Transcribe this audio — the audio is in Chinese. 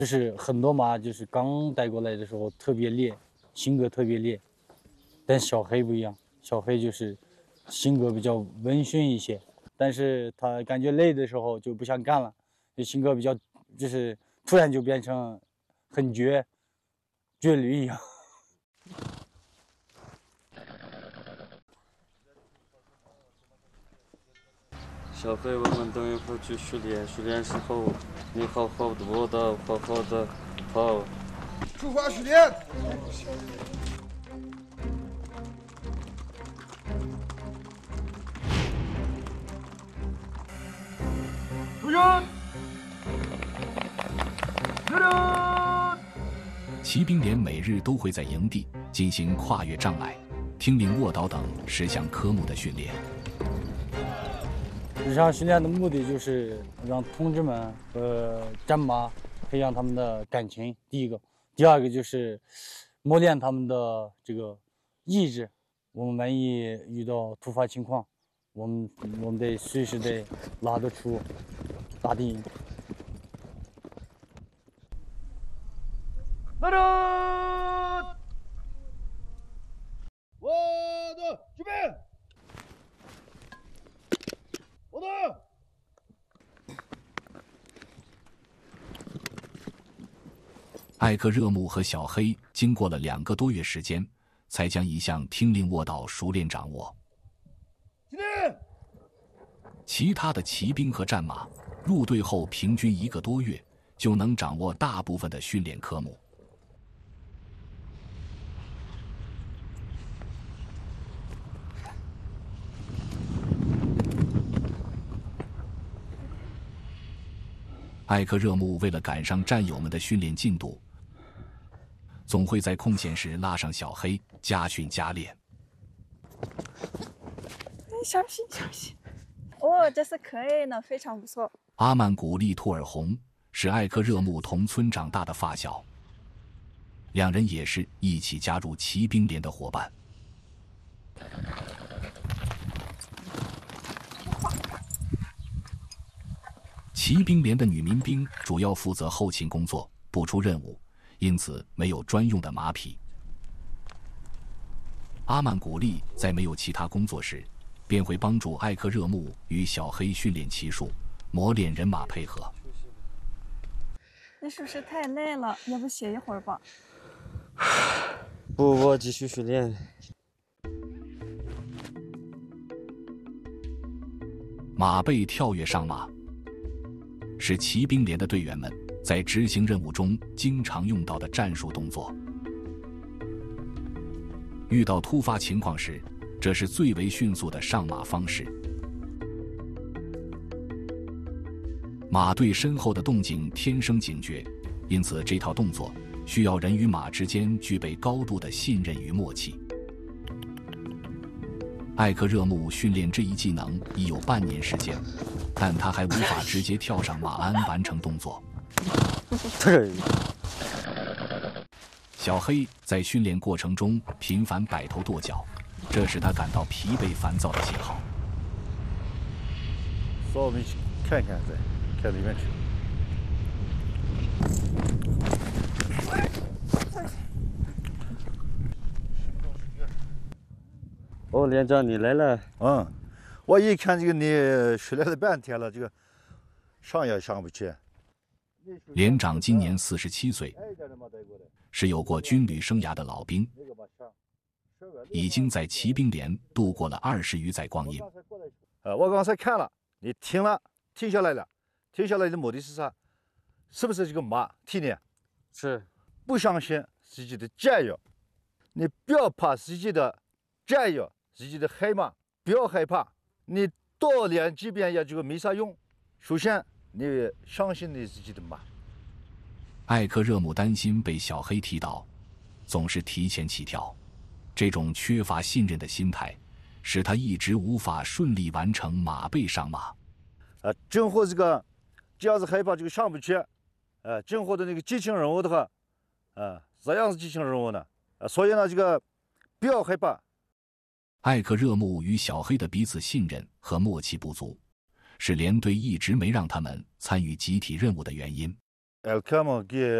就是很多马就是刚带过来的时候特别烈，性格特别烈，但小黑不一样，小黑就是性格比较温驯一些，但是他感觉累的时候就不想干了，就性格比较就是突然就变成很倔驴一样。 小黑，我们等一会儿去训练，训练时候你好好的卧倒，好好的跑。 出发训练。出阵。出阵。 骑兵连每日都会在营地进行跨越障碍、听令卧倒等10项科目的训练。 日常训练的目的就是让同志们和战马培养他们的感情，第一个；第二个就是磨练他们的这个意志。我们万一遇到突发情况，我们得随时得拉得出，打得赢。 来人！我的准备。我的。 艾克热木和小黑经过了2个多月时间，才将一项听令卧倒熟练掌握。其他的骑兵和战马入队后平均1个多月就能掌握大部分的训练科目。艾克热木为了赶上战友们的训练进度，总会在空闲时拉上小黑加训加练。 小心小心！哦，这是可以的，非常不错。 阿曼古利托尔洪是艾克热木同村长大的发小，2人也是一起加入骑兵连的伙伴。骑兵连的女民兵主要负责后勤工作，不出任务，因此没有专用的马匹。阿曼古利在没有其他工作时，便会帮助艾克热木与小黑训练骑术，磨练人马配合。 你是不是太累了？要不歇一会儿吧？ 不，我继续训练。 马背跳跃上马是骑兵连的队员们在执行任务中经常用到的战术动作。遇到突发情况时，这是最为迅速的上马方式。马对身后的动静天生警觉，因此这套动作需要人与马之间具备高度的信任与默契。艾克热木训练这一技能已有半年时间，但他还无法直接跳上马鞍完成动作。小黑在训练过程中频繁摆头跺脚，这使他感到疲惫烦躁的信号。 稍微看看再看里面去。 哦，连长你来了。 我一看这个你训练了半天了，这个上也上不去。 连长今年47岁，是有过军旅生涯的老兵，已经在骑兵连度过了20余载光阴。 我刚才看了，你停下来了，停下来的目的是啥？是不是这个马体力？ 是。 不相信自己的战友，你不要怕自己的战友，自己的黑马，不要害怕。你多练几遍也这个没啥用。首先，你相信你自己的马。 艾克热木担心被小黑踢倒，总是提前起跳。这种缺乏信任的心态，使他一直无法顺利完成马背上马。 正和这个，只要是害怕这个上不去，正和的那个激情任务的话，这样是激情任务呢。所以呢，这个不要害怕。 艾克热木与小黑的彼此信任和默契不足，是连队一直没让他们参与集体任务的原因。 Elkamo 给